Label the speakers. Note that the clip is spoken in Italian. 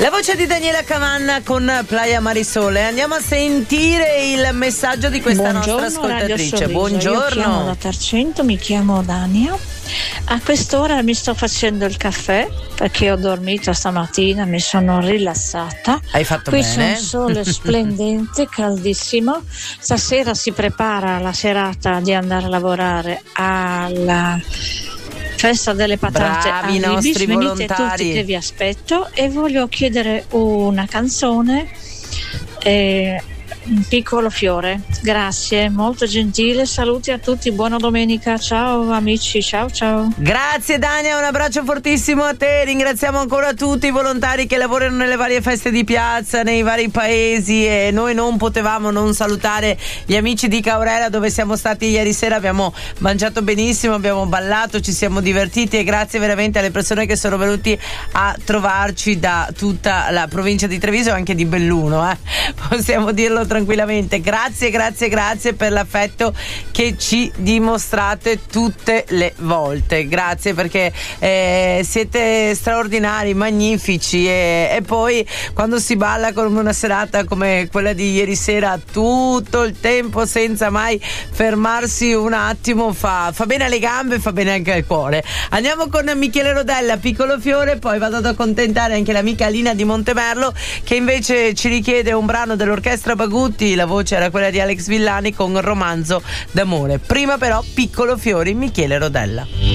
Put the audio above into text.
Speaker 1: La voce di Daniela Cavanna con Playa Marisole. Andiamo a sentire il messaggio di questa nostra ascoltatrice. Buongiorno.
Speaker 2: Io chiamo da Tarcento, mi chiamo Dania. A quest'ora mi sto facendo il caffè perché ho dormito stamattina, mi sono rilassata.
Speaker 1: Hai fatto
Speaker 2: qui
Speaker 1: bene.
Speaker 2: C'è un sole splendente, caldissimo. Stasera si prepara la serata di andare a lavorare alla festa delle patate.
Speaker 1: Bravi i nostri
Speaker 2: Venite
Speaker 1: volontari.
Speaker 2: tutti che vi aspetto, e voglio chiedere una canzone, un piccolo fiore. Grazie, molto gentile, saluti a tutti, buona domenica, ciao amici, ciao ciao.
Speaker 1: Grazie Dania, un abbraccio fortissimo a te. Ringraziamo ancora tutti i volontari che lavorano nelle varie feste di piazza, nei vari paesi, e noi non potevamo non salutare gli amici di Caorela, dove siamo stati ieri sera. Abbiamo mangiato benissimo, abbiamo ballato, ci siamo divertiti, e grazie veramente alle persone che sono venuti a trovarci da tutta la provincia di Treviso e anche di Belluno, possiamo dirlo tranquillamente. Grazie per l'affetto che ci dimostrate tutte le volte. Grazie perché siete straordinari, magnifici, e poi quando si balla con una serata come quella di ieri sera tutto il tempo senza mai fermarsi un attimo fa bene alle gambe, fa bene anche al cuore. Andiamo con Michele Rodella, Piccolo Fiore, poi vado ad accontentare anche l'amica Alina di Montemerlo, che invece ci richiede un brano dell'orchestra Bagutti. La voce era quella di Alex Villani con Romanzo d'amore. Prima però Piccolo Fiore, Michele Rodella.